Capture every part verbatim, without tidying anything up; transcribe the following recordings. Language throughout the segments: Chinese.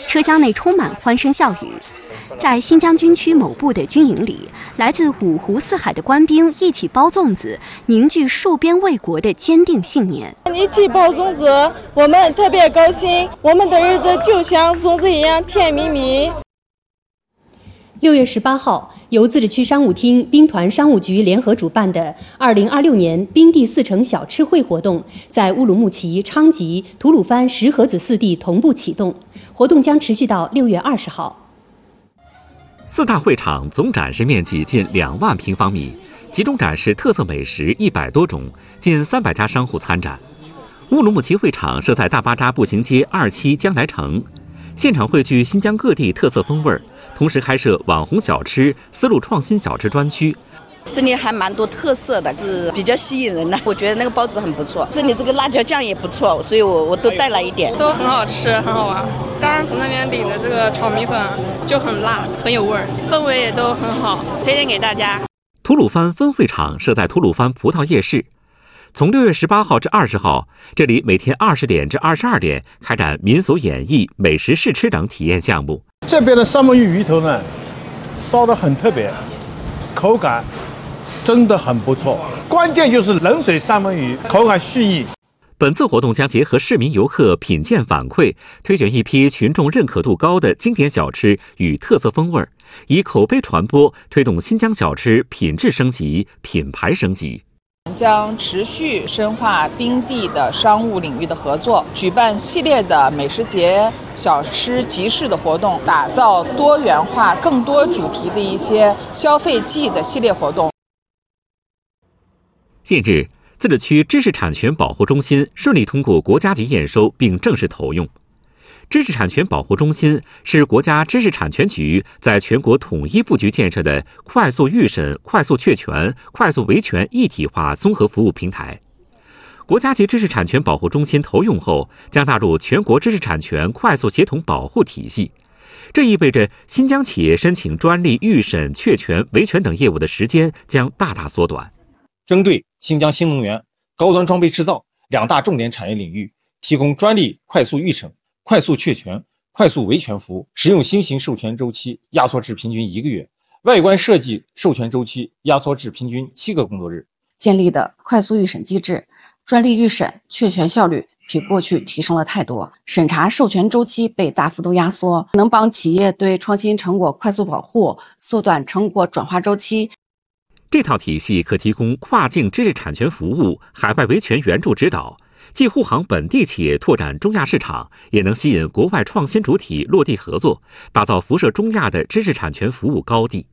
车厢内充满欢声笑语。在新疆军区某部的军营里，来自五湖四海的官兵一起包粽子，凝聚戍边卫国的坚定信念。 一起包粽子，我们特别高兴，我们的日子就像粽子一样甜蜜蜜。 六月十八号，由自治区商务厅、兵团商务局联合主办的二零二六年兵地四城小吃会活动，在乌鲁木齐、昌吉、吐鲁番石河子四地同步启动，活动将持续到六月二十号。 四大会场总展示面积近两万平方米，集中展示特色美食一百多种，近三百家商户参展。乌鲁木齐会场设在大巴扎步行街二期江来城，现场汇聚新疆各地特色风味，同时开设网红小吃、丝路创新小吃专区。 这里还蛮多特色的，是比较吸引人的。我觉得那个包子很不错，这里这个辣椒酱也不错，所以我我都带了一点， 都很好吃，很好玩。刚刚从那边领的这个炒米粉就很辣，很有味儿，氛围也都很好，推荐给大家。 吐鲁番分会场设在吐鲁番葡萄夜市，从六月十八号至二十号，这里每天二十点至二十二点开展民俗演绎、美食试吃等体验项目。 这边的三文鱼鱼头呢，烧得很特别，口感真的很不错，关键就是冷水三文鱼，口感细腻。 本次活动将结合市民游客品鉴反馈，推选一批群众认可度高的经典小吃与特色风味，以口碑传播，推动新疆小吃品质升级、品牌升级。 将持续深化兵地的商务领域的合作，举办系列的美食节、小吃集市的活动，打造多元化、更多主题的一些消费季的系列活动。 近日，自治区知识产权保护中心顺利通过国家级验收并正式投用。知识产权保护中心是国家知识产权局在全国统一布局建设的快速预审、快速确权、快速维权一体化综合服务平台。国家级知识产权保护中心投用后，将纳入全国知识产权快速协同保护体系。这意味着新疆企业申请专利预审、确权、维权等业务的时间将大大缩短。 针对新疆新能源、高端装备制造两大重点产业领域，提供专利快速预审、快速确权、快速维权服务，使用新型授权周期压缩至平均一个月，外观设计授权周期压缩至平均七个工作日。 建立的快速预审机制，专利预审、确权效率比过去提升了太多，审查授权周期被大幅度压缩，能帮企业对创新成果快速保护，缩短成果转化周期。 这套体系可提供跨境知识产权服务、海外维权援助指导，既护航本地企业拓展中亚市场，也能吸引国外创新主体落地合作，打造辐射中亚的知识产权服务高地。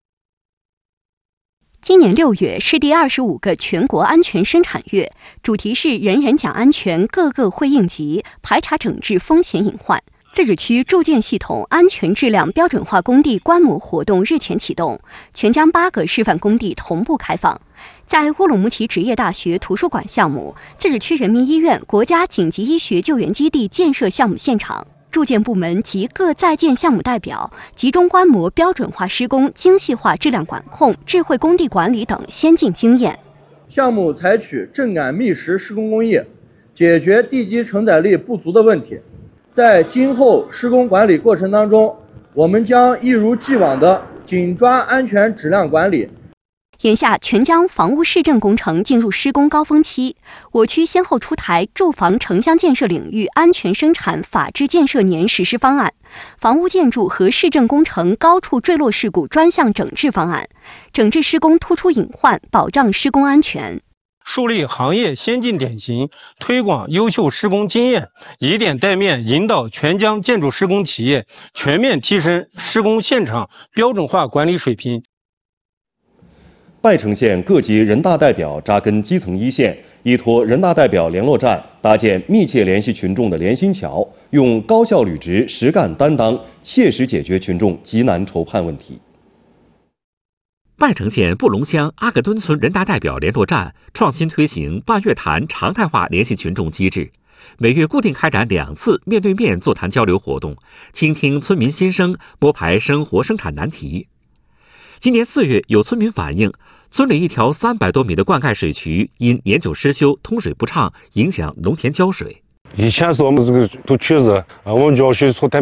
今年六月是第二十五个全国安全生产月，主题是人人讲安全，个个会应急，排查整治风险隐患。自治区住建系统安全质量标准化工地观摩活动日前启动，全疆八个示范工地同步开放。在乌鲁木齐职业大学图书馆项目、自治区人民医院国家紧急医学救援基地建设项目现场，住建部门及各在建项目代表集中观摩标准化施工、精细化质量管控、智慧工地管理等先进经验。 项目采取正赶密实施工工艺，解决地基承载力不足的问题。在今后施工管理过程当中，我们将一如既往的紧抓安全质量管理。 眼下，全疆房屋市政工程进入施工高峰期，我区先后出台住房城乡建设领域安全生产法治建设年实施方案、房屋建筑和市政工程高处坠落事故专项整治方案，整治施工突出隐患，保障施工安全。 树立行业先进典型，推广优秀施工经验，以点带面引导全疆建筑施工企业全面提升施工现场标准化管理水平。 拜城县各级人大代表扎根基层一线，依托人大代表联络站，搭建密切联系群众的联心桥，用高效履职、实干担当，切实解决群众急难愁盼问题。 拜城县布隆乡阿克敦村人大代表联络站创新推行半月谈常态化联系群众机制，每月固定开展两次面对面座谈交流活动，倾听村民心声，拨排生活生产难题。今年四月，有村民反映，村里一条三百多米的灌溉水渠因年久失修，通水不畅，影响农田浇水。 以前是我们这个都渠子，我们就要去从台